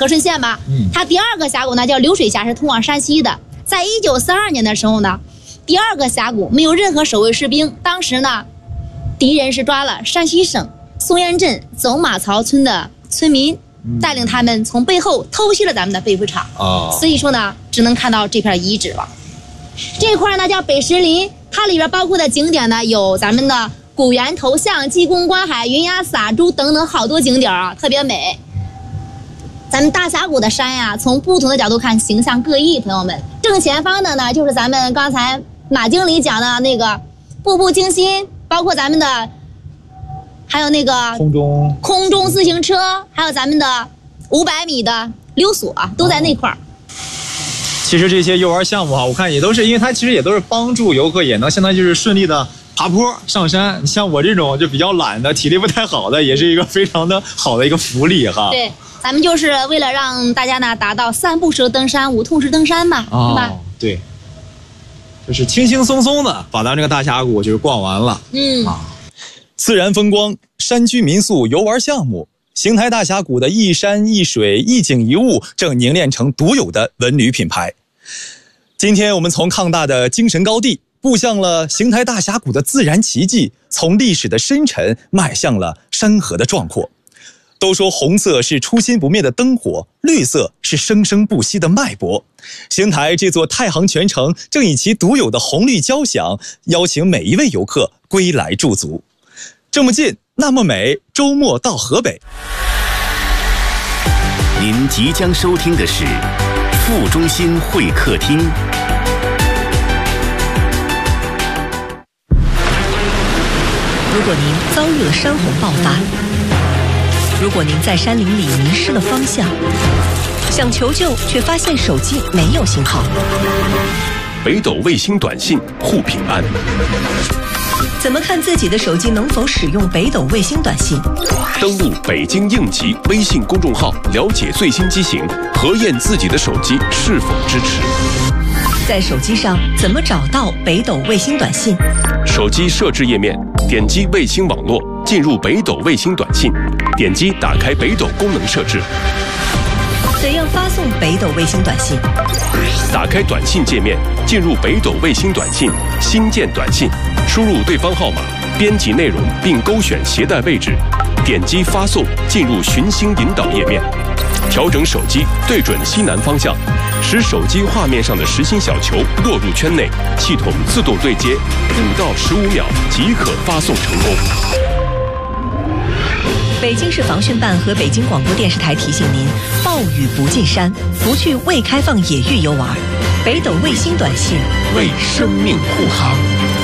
和顺县吧。它第二个峡谷呢叫流水峡，是通往山西的。在1942年的时候呢，第二个峡谷没有任何守卫士兵，当时呢，敌人是抓了山西省松原镇走马槽村的村民，带领他们从背后偷袭了咱们的飞虎场。所以说呢，只能看到这片遗址了。这块呢叫北石林，它里边包括的景点呢有咱们的古源头像、济公观海、云崖撒珠等等好多景点啊，特别美。咱们大峡谷的山呀，从不同的角度看形象各异，朋友们。正前方的呢就是咱们刚才马经理讲的那个步步惊心，包括咱们的还有那个空中自行车，还有咱们的500米的溜索，都在那块儿。 其实这些游玩项目啊，我看也都是，因为它其实也都是帮助游客，也能相当于就是顺利的爬坡上山。像我这种就比较懒的、体力不太好的，也是一个非常的好的一个福利哈。 对，咱们就是为了让大家呢达到3步式登山、5痛式登山嘛，是吧？ 对，就是轻轻松松的把咱这个大峡谷就是逛完了。 自然风光、山居民宿游玩项目，邢台大峡谷的一山一水、一景一物正凝练成独有的文旅品牌。今天我们从抗大的精神高地步向了邢台大峡谷的自然奇迹，从历史的深沉迈向了山河的壮阔。都说红色是初心不灭的灯火，绿色是生生不息的脉搏。邢台这座太行泉城正以其独有的红绿交响，邀请每一位游客归来驻足。这么近，那么美，周末到河北。 您即将收听的是副中心会客厅。 如果您遭遇了山洪爆发，如果您在山林里迷失了方向，想求救却发现手机没有信号， 北斗卫星短信护平安。 怎么看自己的手机能否使用北斗卫星短信？ 登录北京应急微信公众号，了解最新机型，核验自己的手机是否支持。 在手机上怎么找到北斗卫星短信？ 手机设置页面，点击卫星网络，进入北斗卫星短信，点击打开北斗功能设置。 怎样发送北斗卫星短信？ 打开短信界面，进入北斗卫星短信新建短信，输入对方号码，编辑内容并勾选携带位置，点击发送，进入寻星引导页面，调整手机对准西南方向，使手机画面上的实心小球落入圈内，系统自动对接，5到15秒即可发送成功。 北京市防汛办和北京广播电视台提醒您：暴雨不进山，不去未开放野域游玩。北斗卫星短信为生命护航。